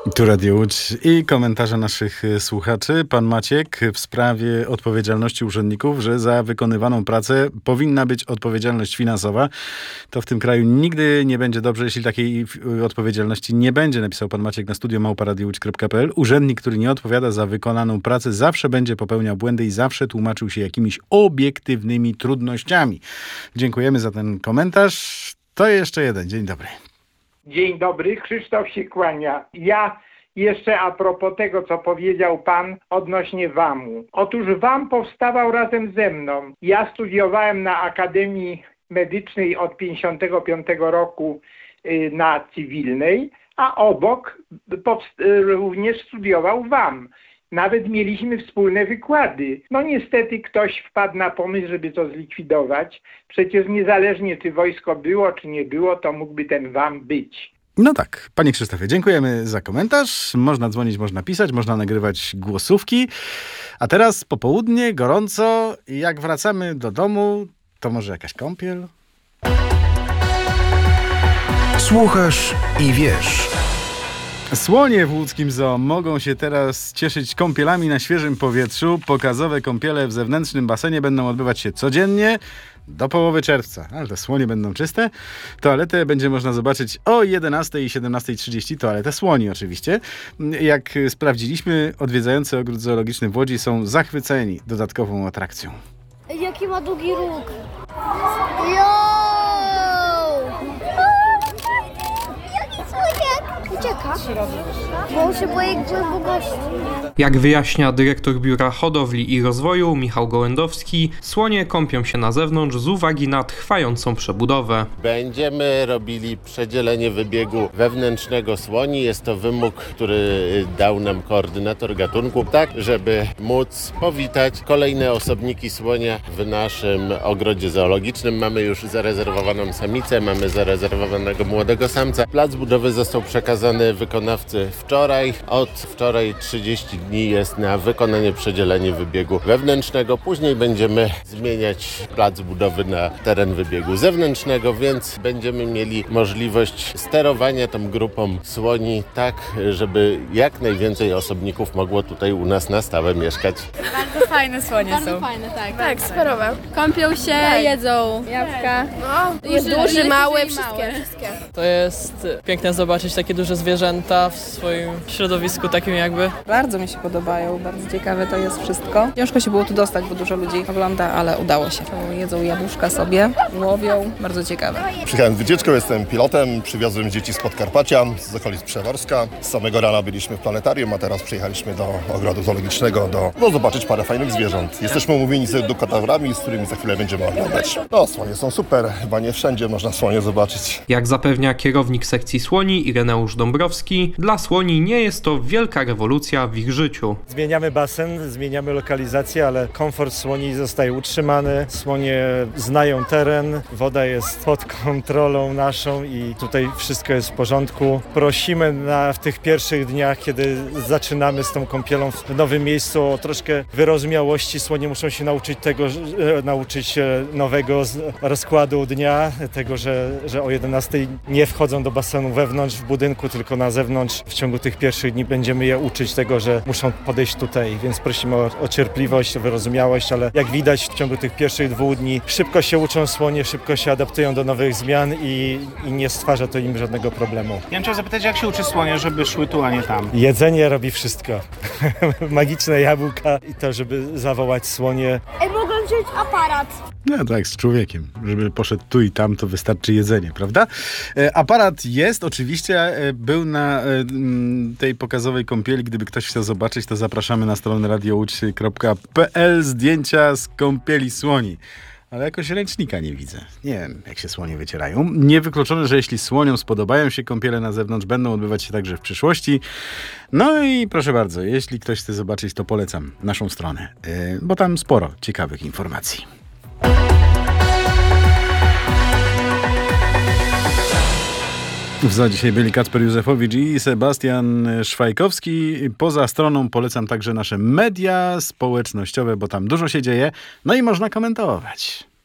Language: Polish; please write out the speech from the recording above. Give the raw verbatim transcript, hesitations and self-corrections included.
Tu Radio Łódź i komentarze naszych słuchaczy. Pan Maciek w sprawie odpowiedzialności urzędników, że za wykonywaną pracę powinna być odpowiedzialność finansowa. To w tym kraju nigdy nie będzie dobrze, jeśli takiej odpowiedzialności nie będzie, napisał pan Maciek na studio małpa radio łódź kropka p l. Urzędnik, który nie odpowiada za wykonaną pracę, zawsze będzie popełniał błędy i zawsze tłumaczył się jakimiś obiektywnymi trudnościami. Dziękujemy za ten komentarz. To jeszcze jeden. Dzień dobry. Dzień dobry, Krzysztof się kłania. Ja jeszcze a propos tego, co powiedział pan odnośnie wamu. Otóż WAM powstawał razem ze mną. Ja studiowałem na Akademii Medycznej od pięćdziesiątego piątego roku y, na cywilnej, a obok powst- y, również studiował WAM. Nawet mieliśmy wspólne wykłady. No niestety ktoś wpadł na pomysł, żeby to zlikwidować. Przecież niezależnie czy wojsko było, czy nie było, to mógłby ten WAM być. No tak, panie Krzysztofie, dziękujemy za komentarz. Można dzwonić, można pisać, można nagrywać głosówki. A teraz popołudnie, gorąco. Jak wracamy do domu, to może jakaś kąpiel? Słuchasz i wiesz. Słonie w łódzkim zoo mogą się teraz cieszyć kąpielami na świeżym powietrzu. Pokazowe kąpiele w zewnętrznym basenie będą odbywać się codziennie do połowy czerwca. Ale te słonie będą czyste. Toaletę będzie można zobaczyć o jedenastej i siedemnastej trzydzieści. Toaletę słoni oczywiście. Jak sprawdziliśmy, odwiedzający ogród zoologiczny w Łodzi są zachwyceni dodatkową atrakcją. Jaki ma długi róg. Jo! Jaki słodziak! Ucieka, bo on się boi głębokości. Jak wyjaśnia dyrektor Biura Hodowli i Rozwoju Michał Gołędowski, słonie kąpią się na zewnątrz z uwagi na trwającą przebudowę. Będziemy robili przedzielenie wybiegu wewnętrznego słoni. Jest to wymóg, który dał nam koordynator gatunku, tak żeby móc powitać kolejne osobniki słonia w naszym ogrodzie zoologicznym. Mamy już zarezerwowaną samicę, mamy zarezerwowanego młodego samca. Plac budowy został przekazany wykonawcy wczoraj. Od wczoraj trzydzieści dni jest na wykonanie przedzielenie wybiegu wewnętrznego. Później będziemy zmieniać plac budowy na teren wybiegu zewnętrznego, więc będziemy mieli możliwość sterowania tą grupą słoni tak, żeby jak najwięcej osobników mogło tutaj u nas na stałe mieszkać. Bardzo fajne słonie Bardzo są. fajne, tak. Tak, superowe. Kąpią się, Tak. jedzą jabłka. No, Jest duży, duży, mały, duży i wszystkie. mały. wszystkie. To jest piękne zobaczyć takie duże zwierzęta w swoim środowisku takim jakby. Bardzo mi się podobają, bardzo ciekawe to jest wszystko. Ciężko się było tu dostać, bo dużo ludzi ogląda, ale udało się. Jedzą jabłuszka sobie, łowią, bardzo ciekawe. Przyjechałem z wycieczką, jestem pilotem, przywiozłem dzieci z Podkarpacia, z okolic Przeworska. Z samego rana byliśmy w planetarium, a teraz przyjechaliśmy do ogrodu zoologicznego, do no, zobaczyć parę fajnych zwierząt. Jesteśmy umówieni z edukataurami, z którymi za chwilę będziemy oglądać. No, słonie są super, chyba nie wszędzie można słonie zobaczyć. Jak zapewnia kierownik sekcji słoni Ireneusz Dąbrowski, dla słoni nie jest to wielka rewolucja w ich życiu. Zmieniamy basen, zmieniamy lokalizację, ale komfort słoni zostaje utrzymany. Słonie znają teren, woda jest pod kontrolą naszą i tutaj wszystko jest w porządku. Prosimy na, w tych pierwszych dniach, kiedy zaczynamy z tą kąpielą w nowym miejscu, o troszkę wyrozumiałości. Słonie muszą się nauczyć tego, że, nauczyć się nowego rozkładu dnia, tego, że, że o jedenastej nie wchodzą do basenu wewnątrz w budynku, tylko na zewnątrz. W ciągu tych pierwszych dni będziemy je uczyć tego, że muszą podejść tutaj, więc prosimy o, o cierpliwość, o wyrozumiałość, ale jak widać w ciągu tych pierwszych dwóch dni szybko się uczą słonie, szybko się adaptują do nowych zmian i, i nie stwarza to im żadnego problemu. Ja bym chciał zapytać, jak się uczy słonie, żeby szły tu, a nie tam? Jedzenie robi wszystko. Magiczne jabłka i to, żeby zawołać słonie. Ej, mogą wziąć aparat. No tak, z człowiekiem. Żeby poszedł tu i tam, to wystarczy jedzenie, prawda? E, aparat jest, oczywiście e, był na e, tej pokazowej kąpieli. Gdyby ktoś chciał zobaczyć, to zapraszamy na stronę radio łódź kropka p l. Zdjęcia z kąpieli słoni. Ale jakoś ręcznika nie widzę. Nie wiem, jak się słonie wycierają. Niewykluczone, że jeśli słoniom spodobają się kąpiele na zewnątrz, będą odbywać się także w przyszłości. No i proszę bardzo, jeśli ktoś chce zobaczyć, to polecam naszą stronę, yy, bo tam sporo ciekawych informacji. W zoo dzisiaj byli Kacper Józefowicz i Sebastian Szwajkowski. Poza stroną polecam także nasze media społecznościowe, bo tam dużo się dzieje, no i można komentować.